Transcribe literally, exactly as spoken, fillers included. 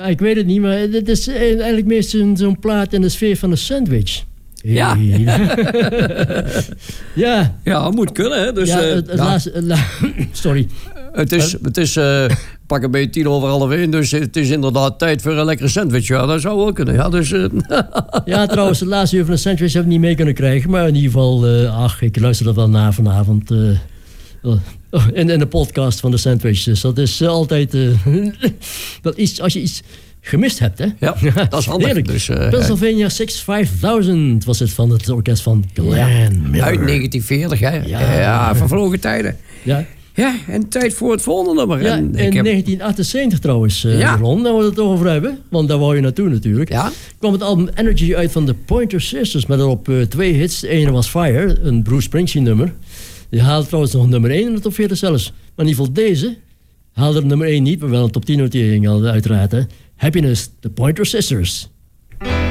ik weet het niet, maar het is eigenlijk meestal zo'n plaat in de sfeer van een sandwich. Ja. ja. Ja, moet kunnen, hè. Dus, ja, uh, het, het ja. laatste, uh, la, sorry. Het is, het is uh, pak een beetje tien over half één, dus het is inderdaad tijd voor een lekkere sandwich. Ja, dat zou wel kunnen. Ja, dus, uh. ja, trouwens, het laatste uur van een sandwich heb ik niet mee kunnen krijgen. Maar in ieder geval, uh, ach, ik luister er wel na vanavond. Uh, in, in de podcast van de sandwich. Dus dat is uh, altijd... Uh, dat is, als je iets gemist hebt, hè? Ja, dat is handig. Dus, uh, Pennsylvania Six vijfduizend was het van het orkest van Glenn ja, Miller. Uit negentien veertig, hè? Ja, ja vervlogen tijden. Ja. Ja, en tijd voor het volgende nummer. Ja, en in ik heb... negentien achtenzeventig trouwens, uh, ja. Ron, daar we het over hebben. Want daar wou je naartoe natuurlijk. Ja. Kwam het album Energy uit van de Pointer Sisters. Met erop uh, twee hits. De ene was Fire, een Bruce Springsteen nummer. Die haalde trouwens nog nummer één in de top veertig zelfs. Maar in ieder geval deze haalde nummer één niet. Maar wel een top tien notering uiteraard. Hè. Happiness, The Pointer Sisters.